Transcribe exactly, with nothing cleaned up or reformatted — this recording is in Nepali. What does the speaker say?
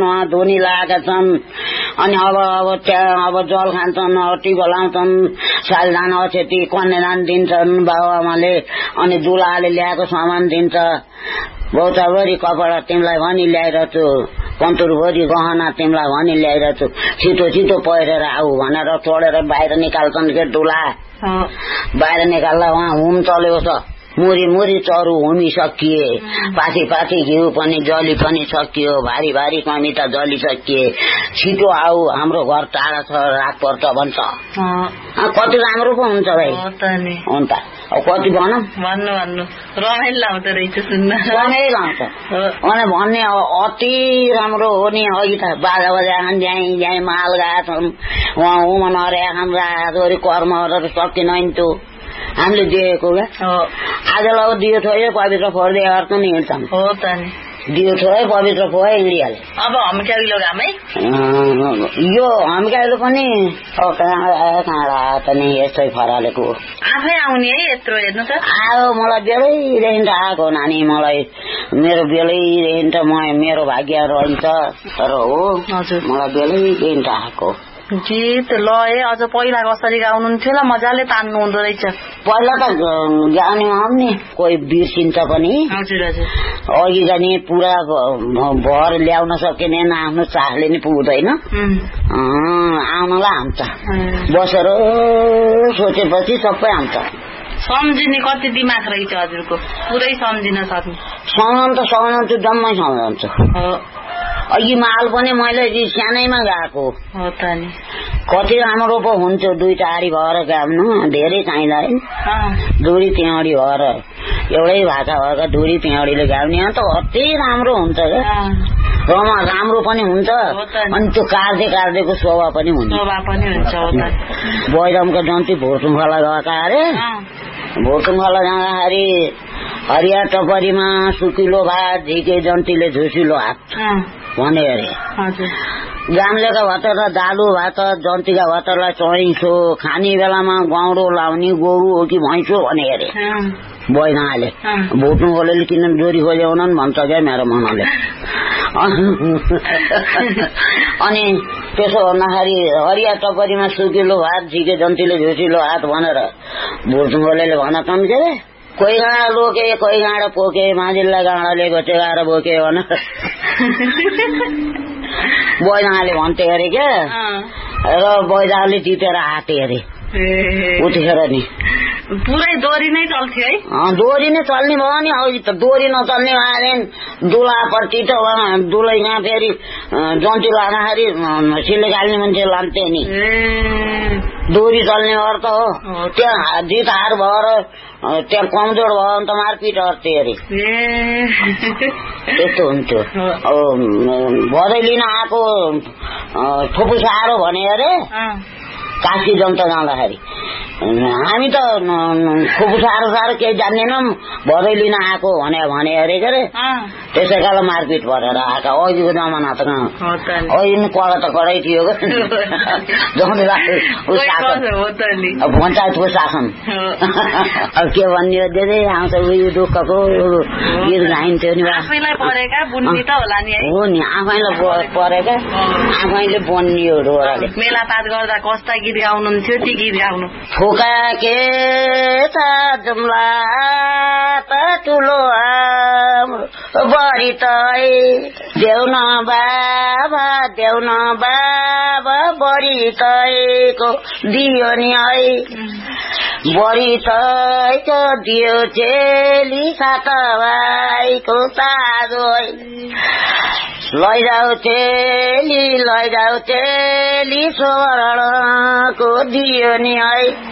छन् उहाँ धुनी लागेका छन् अनि अब अब त्यहाँ अब जल खान्छन् टिको लाउँछन् सालदान अछेती कन्यादान दिन्छन् बाबुआमाले अनि दुलाले ल्याएको सामान दिन्छ बहुताभरि कपडा तिमीलाई भनी ल्याइरहेको छु कन्तुरभरि गहना तिमीलाई भनी ल्याइरहेको छु छिटो छिटो पहिरेर आऊ भनेर छोडेर बाहिर निकाल्छन् के दुला बाहिर निकाल्दा उहाँ हुम चलेको छ मुरी मुरी चरु हुमी सकिए पाथी पाथी घिउ पनि जली पनि सकियो भारी भारी कमी त जली सकिए छिटो आऊ हाम्रो घर टाढा छ रात पर्छ भन्छ कति राम्रो पो हुन्छ भाइ हुन्छ अब कति भनौँ भन्नु भन्नु रमाइलो आउँदो रहेछ सुन्न रमाइलो आउँछ अनि भन्ने अति राम्रो हो नि अघि त बाजा बजाएछन् ज्याइ ज्याइ माल गएका छन् उहाँ उमा नरहेका छन् रातभरि कर्महरू सकिँदैन त्यो हामीले दिएको क्या आजलाई दियो छोयो पवित्र फोर्दै अर्को नि हिँड्छन् हो त नि दियो छोयो पवित्र फोयो हिँडिहाले अब हम्काइलो घामै यो हम्काइलो पनि कहाँ कहाँ त नि यस्तै फरालेको आफै आउने है यत्रो हेर्नु त आयो मलाई बेलैदेखि त आएको नानी मलाई मेरो बेलैदेखि त म मेरो भाग्य रहन्छ तर हो मलाई बेलैदेखि त आएको गीत ल अझ पहिला कसरी गाउनुहुन्थ्यो ल मजाले तान्नु हुँदो रहेछ पहिला त गाउने आउने कोही बिर्सिन्छ पनि हजुर हजुर अघि जाने पुरा भर ल्याउन सकिँदैन आफ्नो चाखले नि पुग्दैन आउनलाई आउँछ बसेर सोचेपछि सबै आउँछ सम्झिने कति दिमाग रहेछ हजुरको पुरै सम्झिन सक्नु सम्झाउनु त सम्झाउँछु जम्मै सम्झाउँछु अघि माल पनि मैले सानैमा गएको हो त नि कति राम्रो पो हुन्छ दुईटा आडी भएर गाम्नु धेरै चाहिँदैन धुरी तिहाडी भएर एउटै भाषा भएका धुरी तिहाडीले गाउने त अति राम्रो हुन्छ क्या रमा राम्रो पनि हुन्छ अनि त्यो कार्दे कार्देको शोभा पनि हुन्छ बैरमको जन्ती भोटुङखला गएका अरे भोटुङखला जाँदाखेरि हरिया टपरीमा सुकिलो भात झिके जन्तीले झुसिलो हात भने अरे गाम्लेका भतर दालु भात जन्तीका भतरलाई चैसो खाने बेलामा गौरो लाउने गोरु हो कि भैँसो भने अरे बैनाले भोट्नुले किन जोरी खोज्याउन भन्छ क्या मेरो मनले अनि त्यसो भन्दाखेरि हरिया टपरीमा सुकिलो भात झिके जन्तीले झुसिलो हात भनेर भोट्नुले भन कम के कोही गाँडा लोके कोही गाँडा पोके माझिल्ला गाँडाले घोचेगाएर बोके भन बैदाले भन्थे अरे क्या र बैदाले जितेर हाते अरे उठेर नि पुरै दोरी नै चल्थ्यो है दोरी नै चल्ने भयो नि अघि त दोरी नचल्ने भए दुलापट्टि त दुलै यहाँ फेरि जन्ती लाँदाखेरि सिले गाल्ने मान्छे लान्थे नि दोरी चल्ने भएर त हो त्यहाँ जित हार भएर त्यहाँ कमजोर भयो भने त मारपिट गर्थे अरे त्यस्तो हुन्थ्यो बधाई लिन आएको थुपु साह्रो भने अरे काशी जनता जाँदाखेरि हामी त खुब साह्रो साह्रो केही जान्दैनौँ बधाई लिन आएको भने भने अरे के अरे त्यसै काल मारपिट परेर आएका अघिको जमाना त अघि कडा त कडै थियो पञ्चायतको शासन अब के भन्ने धेरै आउँछ उयो दुःखको गीत गाइन्थ्यो नि हो नि आफैलाई परेका आफैले बनियोहरू मेलापात गर्दा कस्ता गीत गाउनुहुन्थ्यो ती गीत गाउनु फुका के छ जुम्ला त ठुलो बढी त देउ न बाबा देउ न बाबा बढी तैको दियो नि है बढी तैको दियो चेली सात भाइको ताजो लैजाऊ चेली लैजाऊ चेली स्वर्णको दियो नि है